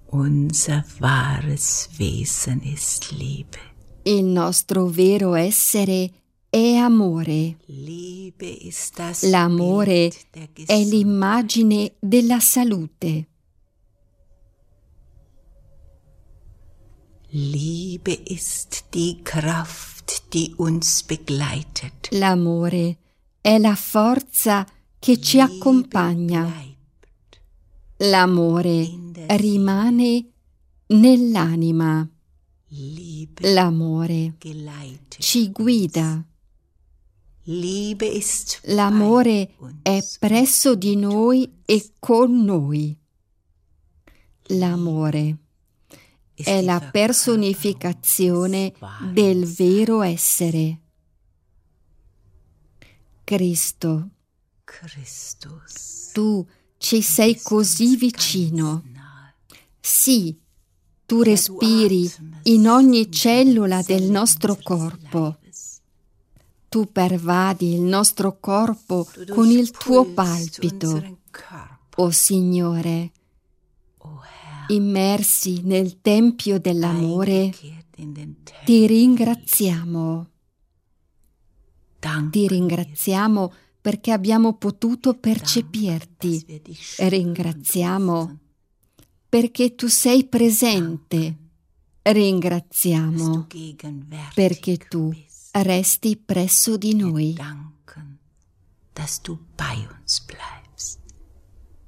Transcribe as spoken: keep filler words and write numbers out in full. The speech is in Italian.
Unser wahres Wesen ist Liebe. Il nostro vero essere è amore. Liebe ist das L'amore Bild der è Gesundheit. l'immagine della salute. Liebe ist die Kraft, die uns begleitet. L'amore è la forza che ci accompagna. bleibt L'amore in der rimane nell'anima. Liebe L'amore geleitet ci guida. Liebe ist bei L'amore è uns. presso di noi e con noi. L'amore Ist è die la Verkörperung personificazione des wahren del vero essere. Cristo, Christus. tu ci sei così vicino. Nahe. Sì, tu respiri in ogni cellula del nostro corpo. Tu pervadi il nostro corpo Du con il tuo durchpulst palpito. unseren Körper, O Signore, o Herr, immersi nel tempio dell'amore, eingekehrt in den Tempel. ti ringraziamo. Danke Ti ringraziamo perché abbiamo potuto percepirti. dass wir dich spüren Ringraziamo durften, perché tu sei presente. dass du Ringraziamo gegenwärtig perché tu bist. resti presso di noi. Danken, dass du bei uns bleibst.